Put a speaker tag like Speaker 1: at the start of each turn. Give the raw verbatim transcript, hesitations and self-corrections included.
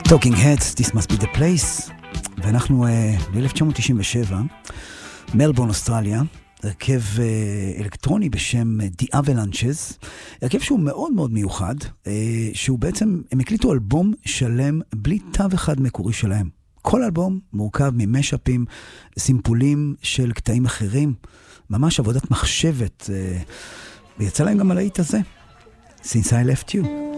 Speaker 1: Talking Heads, This Must Be The Place, ואנחנו ב-אלף תשע מאות תשעים ושבע, מלבורן, אוסטרליה, הרכב אלקטרוני בשם The Avalanches, הרכב שהוא מאוד מאוד מיוחד, שהוא בעצם, הם הקליטו אלבום שלם בלי תו אחד מקורי שלהם. כל אלבום מורכב ממשאפים, סימפולים של קטעים אחרים, ממש עבודת מחשבת, ויצא להם גם על האית הזה, Since I Left You.